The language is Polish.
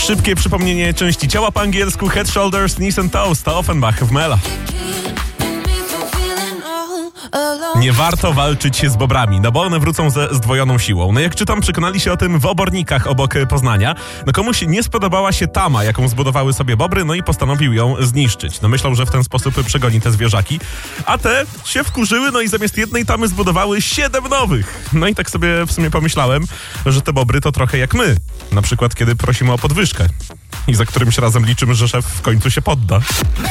Szybkie przypomnienie części ciała po angielsku: Head, Shoulders, Knees and Toes. To Offenbach w Mela. Nie warto walczyć się z bobrami, no bo one wrócą ze zdwojoną siłą. No jak czytam, przekonali się o tym w Obornikach obok Poznania. No komuś nie spodobała się tama, jaką zbudowały sobie bobry, no i postanowił ją zniszczyć. No myślał, że w ten sposób przegoni te zwierzaki, a te się wkurzyły, no i zamiast jednej tamy zbudowały 7 nowych. No i tak sobie w sumie pomyślałem, że te bobry to trochę jak my. Na przykład kiedy prosimy o podwyżkę i za którymś razem liczymy, że szef w końcu się podda.